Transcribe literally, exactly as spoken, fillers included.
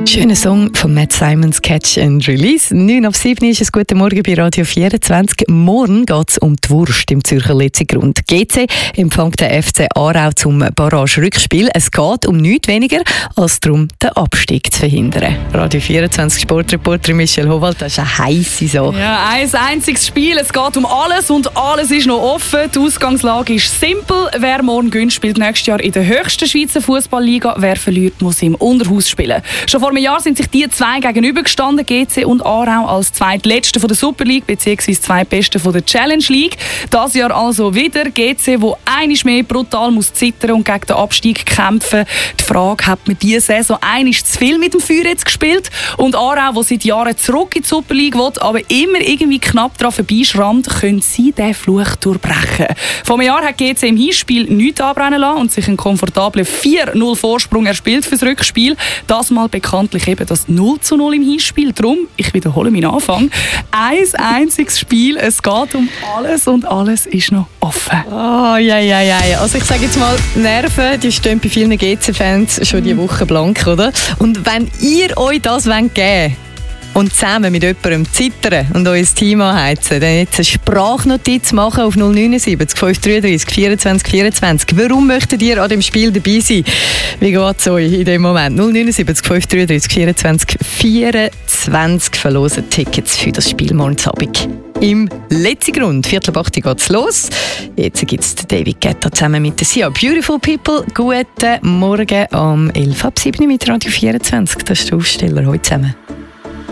Schöner Song von Matt Simons, Catch and Release. neun ab sieben ist es «Guten Morgen» bei Radio vierundzwanzig. Morgen geht es um die Wurst im Zürcher Letzigrund. G C empfängt den F C Aarau zum Barrage-Rückspiel. Es geht um nichts weniger, als darum, den Abstieg zu verhindern. Radio vierundzwanzig Sportreporter Michelle Howald, das ist eine heisse Sache. Ja, ein einziges Spiel. Es geht um alles und alles ist noch offen. Die Ausgangslage ist simpel. Wer morgen gönnt, spielt nächstes Jahr in der höchsten Schweizer Fußballliga. Wer verliert, muss im Unterhaus spielen. Schon vor einem Jahr sind sich die zwei gegenübergestanden, G C und Aarau als Zweitletzte von der Super League bzw. Zweitbeste von der Challenge League. Das Jahr also wieder G C, wo einiges mehr brutal muss zittern und gegen den Abstieg kämpfen. Die Frage, hat man diese Saison einiges zu viel mit dem Feuer jetzt gespielt? Und Aarau, wo seit Jahren zurück in die Super League will, aber immer irgendwie knapp daran vorbeischrammt, können sie diesen Fluch durchbrechen. Vor einem Jahr hat G C im Hinspiel nichts anbrennen lassen und sich einen komfortablen vier null Vorsprung erspielt fürs Rückspiel. Das mal bekanntlich eben das null zu null im Hinspiel. Darum, ich wiederhole meinen Anfang, ein einziges Spiel, es geht um alles und alles ist noch offen. Oh, ja, ja, ja. Also ich sage jetzt mal, Nerven, die stehen bei vielen G C-Fans schon die Woche blank, oder? Und wenn ihr euch das geben wollt, und zusammen mit jemandem zittern und euer Team anheizen, dann jetzt eine Sprachnotiz machen auf null neun sieben fünf drei drei vierundzwanzig vierundzwanzig. Warum möchtet ihr an dem Spiel dabei sein? Wie geht es euch in dem Moment? null neun sieben fünf drei drei vierundzwanzig vierundzwanzig verlosen Tickets für das Spiel morgen Abend im Letzigrund. Viertel ab acht geht es los. Jetzt gibt es David Guetta zusammen mit der Sia. Beautiful People. Guten Morgen am elf ab sieben mit Radio vierundzwanzig. Das ist der Aufsteller heute zusammen.